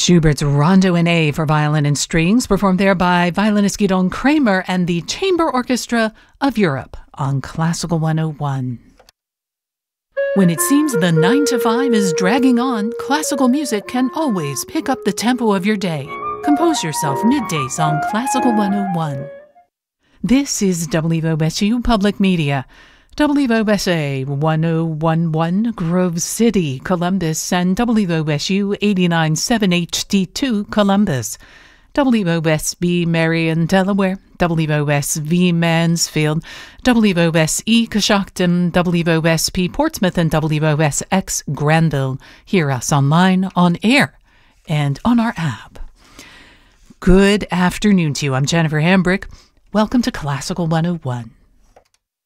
Schubert's Rondo in A for violin and strings, performed there by violinist Gidon Kramer and the Chamber Orchestra of Europe on Classical 101. When it seems the 9 to 5 is dragging on, classical music can always pick up the tempo of your day. Compose yourself middays on Classical 101. This is WOSU Public Media. WOSA 1011 Grove City, Columbus, and WOSU 89.7 HD2 Columbus, WOSB Marion, Delaware, WOSV Mansfield, WOSE Coshocton, WOSP Portsmouth, and WOSX Granville. Hear us online, on air, and on our app. Good afternoon to you. I'm Jennifer Hambrick. Welcome to Classical 101.